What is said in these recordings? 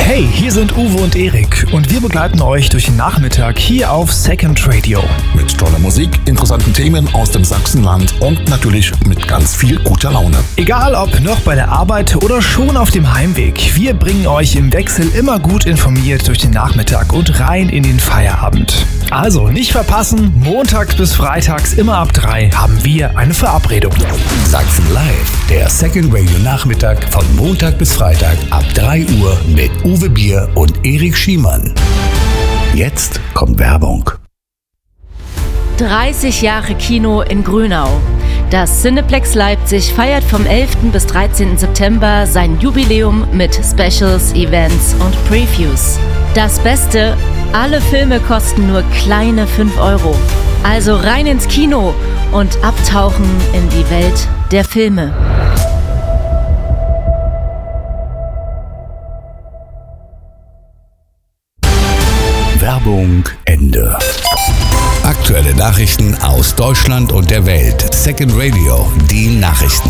Hey, hier sind Uwe und Erik und wir begleiten euch durch den Nachmittag hier auf Second Radio. Mit toller Musik, interessanten Themen aus dem Sachsenland und natürlich mit ganz viel guter Laune. Egal ob noch bei der Arbeit oder schon auf dem Heimweg, wir bringen euch im Wechsel immer gut informiert durch den Nachmittag und rein in den Feierabend. Also nicht verpassen, montags bis freitags immer ab 3 haben wir eine Verabredung. Sachsen Live, der Second Radio Nachmittag von Montag bis Freitag ab 3 Uhr mit Uwe Bier und Erik Schiemann. Jetzt kommt Werbung. 30 Jahre Kino in Grünau. Das Cineplex Leipzig feiert vom 11. bis 13. September sein Jubiläum mit Specials, Events und Previews. Das Beste, alle Filme kosten nur kleine 5 Euro. Also rein ins Kino und abtauchen in die Welt der Filme. Werbung Ende. Aktuelle Nachrichten aus Deutschland und der Welt. Second Radio, die Nachrichten.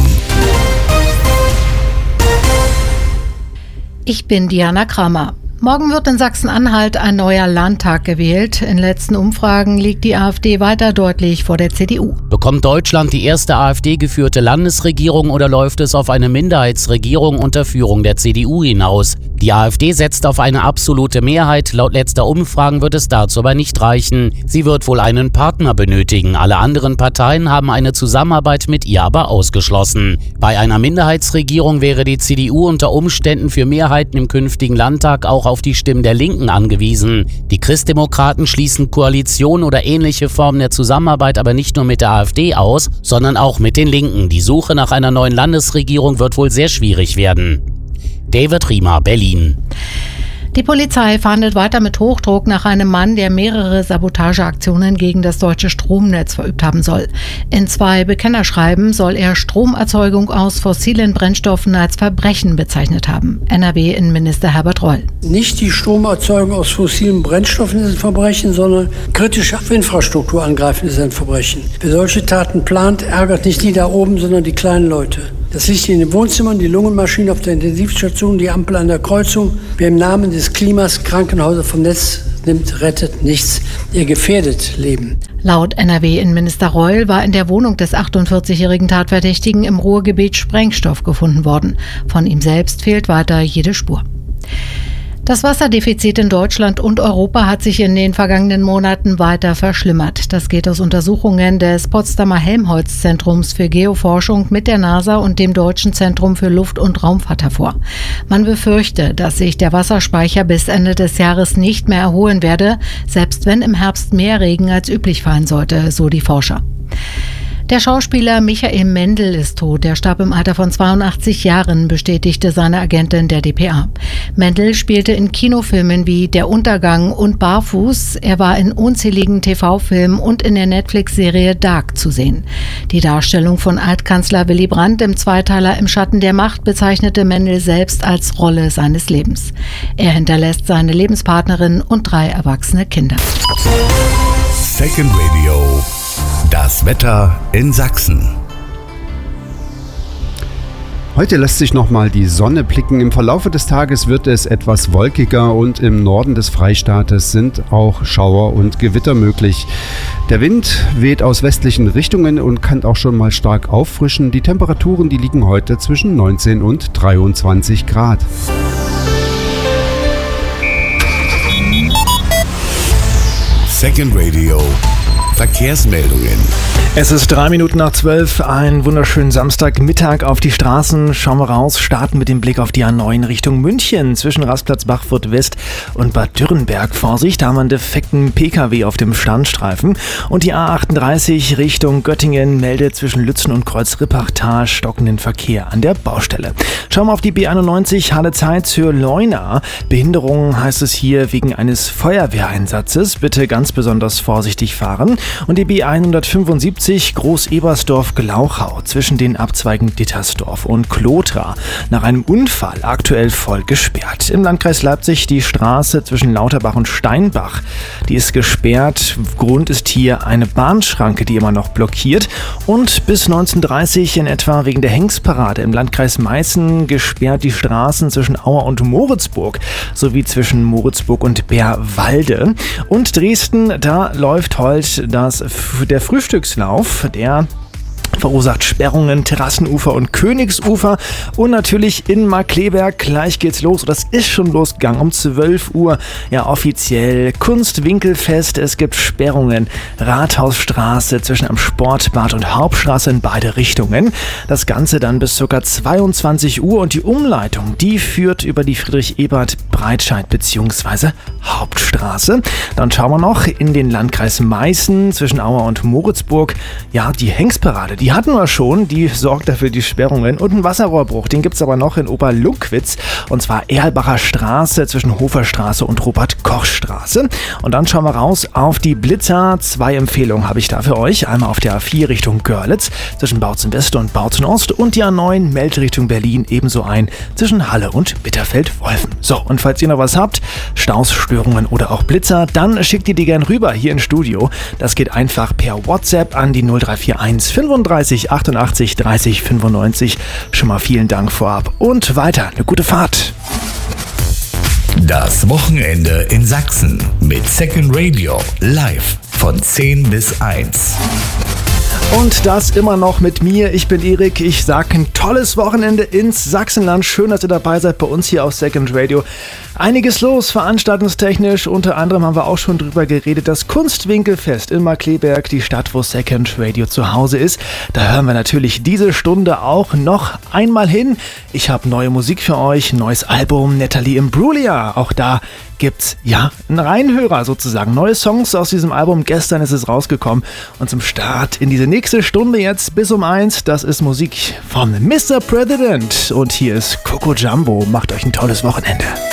Ich bin Diana Kramer. Morgen wird in Sachsen-Anhalt ein neuer Landtag gewählt. In letzten Umfragen liegt die AfD weiter deutlich vor der CDU. Bekommt Deutschland die erste AfD-geführte Landesregierung oder läuft es auf eine Minderheitsregierung unter Führung der CDU hinaus? Die AfD setzt auf eine absolute Mehrheit. Laut letzter Umfragen wird es dazu aber nicht reichen. Sie wird wohl einen Partner benötigen. Alle anderen Parteien haben eine Zusammenarbeit mit ihr aber ausgeschlossen. Bei einer Minderheitsregierung wäre die CDU unter Umständen für Mehrheiten im künftigen Landtag auch auf die Stimmen der Linken angewiesen. Die Christdemokraten schließen Koalition oder ähnliche Formen der Zusammenarbeit aber nicht nur mit der AfD aus, sondern auch mit den Linken. Die Suche nach einer neuen Landesregierung wird wohl sehr schwierig werden. David Riemer, Berlin. Die Polizei fahndet weiter mit Hochdruck nach einem Mann, der mehrere Sabotageaktionen gegen das deutsche Stromnetz verübt haben soll. In 2 Bekennerschreiben soll er Stromerzeugung aus fossilen Brennstoffen als Verbrechen bezeichnet haben. NRW-Innenminister Herbert Reul. Nicht die Stromerzeugung aus fossilen Brennstoffen ist ein Verbrechen, sondern kritische Infrastruktur angreifen ist ein Verbrechen. Wer solche Taten plant, ärgert nicht die da oben, sondern die kleinen Leute. Das Licht in den Wohnzimmern, die Lungenmaschine auf der Intensivstation, die Ampel an der Kreuzung. Wer im Namen des Klimas Krankenhäuser vom Netz nimmt, rettet nichts. Ihr gefährdet Leben. Laut NRW-Innenminister Reul war in der Wohnung des 48-jährigen Tatverdächtigen im Ruhrgebiet Sprengstoff gefunden worden. Von ihm selbst fehlt weiter jede Spur. Das Wasserdefizit in Deutschland und Europa hat sich in den vergangenen Monaten weiter verschlimmert. Das geht aus Untersuchungen des Potsdamer Helmholtz-Zentrums für Geoforschung mit der NASA und dem Deutschen Zentrum für Luft- und Raumfahrt hervor. Man befürchte, dass sich der Wasserspeicher bis Ende des Jahres nicht mehr erholen werde, selbst wenn im Herbst mehr Regen als üblich fallen sollte, so die Forscher. Der Schauspieler Michael Mendl ist tot. Er starb im Alter von 82 Jahren, bestätigte seine Agentin der dpa. Mendl spielte in Kinofilmen wie Der Untergang und Barfuß. Er war in unzähligen TV-Filmen und in der Netflix-Serie Dark zu sehen. Die Darstellung von Altkanzler Willy Brandt im Zweiteiler Im Schatten der Macht bezeichnete Mendl selbst als Rolle seines Lebens. Er hinterlässt seine Lebenspartnerin und 3 erwachsene Kinder. Second Radio. Das Wetter in Sachsen. Heute lässt sich nochmal die Sonne blicken. Im Verlaufe des Tages wird es etwas wolkiger und im Norden des Freistaates sind auch Schauer und Gewitter möglich. Der Wind weht aus westlichen Richtungen und kann auch schon mal stark auffrischen. Die Temperaturen, die liegen heute zwischen 19 und 23 Grad. Second Radio. Verkehrsmeldungen. Es ist 3 Minuten nach 12, einen wunderschönen Samstagmittag auf die Straßen. Schauen wir raus, starten mit dem Blick auf die A9 Richtung München zwischen Rastplatz Bachfurt West und Bad Dürrenberg. Vorsicht, da haben wir einen defekten PKW auf dem Standstreifen. Und die A38 Richtung Göttingen meldet zwischen Lützen und Kreuz-Rippachtal stockenden Verkehr an der Baustelle. Schauen wir auf die B91 Halle-Zeitz-Leuna. Behinderung heißt es hier wegen eines Feuerwehreinsatzes. Bitte ganz besonders vorsichtig fahren. Und die B175 Groß-Ebersdorf-Glauchau zwischen den Abzweigen Dittersdorf und Klotra nach einem Unfall aktuell voll gesperrt. Im Landkreis Leipzig die Straße zwischen Lauterbach und Steinbach. Die ist gesperrt. Grund ist hier eine Bahnschranke, die immer noch blockiert. Und bis 19:30 in etwa wegen der Hengstparade im Landkreis Meißen gesperrt die Straßen zwischen Auer und Moritzburg sowie zwischen Moritzburg und Bärwalde. Und Dresden, da läuft heute der Frühstückslauf, der verursacht Sperrungen, Terrassenufer und Königsufer und natürlich in Markkleeberg. Gleich geht's los. Das ist schon losgegangen um 12 Uhr. Ja, offiziell Kunstwinkelfest. Es gibt Sperrungen. Rathausstraße zwischen am Sportbad und Hauptstraße in beide Richtungen. Das Ganze dann bis ca. 22 Uhr und die Umleitung, die führt über die Friedrich-Ebert-Breitscheid bzw. Hauptstraße. Dann schauen wir noch in den Landkreis Meißen zwischen Auer und Moritzburg. Ja, die Hengstparade, die hatten wir schon, die sorgt dafür die Sperrungen. Und ein Wasserrohrbruch, den gibt es aber noch in Oberluckwitz. Und zwar Erlbacher Straße zwischen Hoferstraße und Robert-Koch-Straße. Und dann schauen wir raus auf die Blitzer. 2 Empfehlungen habe ich da für euch. Einmal auf der A4 Richtung Görlitz zwischen Bautzen West und Bautzen Ost. Und die A9 meldet Richtung Berlin ebenso ein zwischen Halle und Bitterfeld-Wolfen. So, und falls ihr noch was habt, Staus, Störungen oder auch Blitzer, dann schickt ihr die gern rüber hier ins Studio. Das geht einfach per WhatsApp an die 0341 35 88 30 95. Schon mal vielen Dank vorab und weiter eine gute Fahrt. Das Wochenende in Sachsen mit Second Radio live von 10 bis 1. Und das immer noch mit mir. Ich bin Erik. Ich sage ein tolles Wochenende ins Sachsenland. Schön, dass ihr dabei seid bei uns hier auf Second Radio. Einiges los, veranstaltungstechnisch. Unter anderem haben wir auch schon drüber geredet. Das Kunstwinkelfest in Markkleeberg, die Stadt, wo Second Radio zu Hause ist. Da hören wir natürlich diese Stunde auch noch einmal hin. Ich habe neue Musik für euch. Neues Album, Natalie Imbruglia. Auch da gibt's ja einen Reinhörer sozusagen. Neue Songs aus diesem Album. Gestern ist es rausgekommen. Und zum Start in diese nächste Stunde jetzt bis um 1. Das ist Musik von Mr. President. Und hier ist Coco Jumbo. Macht euch ein tolles Wochenende.